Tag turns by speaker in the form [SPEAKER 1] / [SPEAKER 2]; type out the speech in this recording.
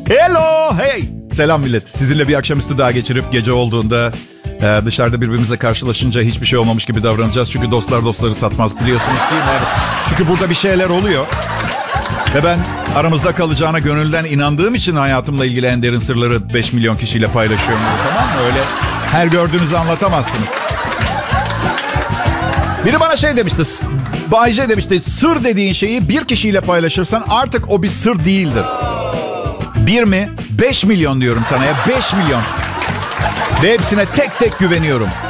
[SPEAKER 1] Hello, hey. Selam millet. Sizinle bir akşamüstü daha geçirip gece olduğunda dışarıda birbirimizle karşılaşınca hiçbir şey olmamış gibi davranacağız. Çünkü dostlar dostları satmaz, biliyorsunuz değil mi? Çünkü burada bir şeyler oluyor. Ve ben aramızda kalacağına gönülden inandığım için hayatımla ilgili en derin sırları 5 milyon kişiyle paylaşıyorum. Tamam mı? Öyle her gördüğünüzü anlatamazsınız. Biri bana şey demişti, Bay J demişti, sır dediğin şeyi bir kişiyle paylaşırsan artık o bir sır değildir. 1 mi? 5 milyon diyorum sana ya, 5 milyon. Ve hepsine tek tek güveniyorum.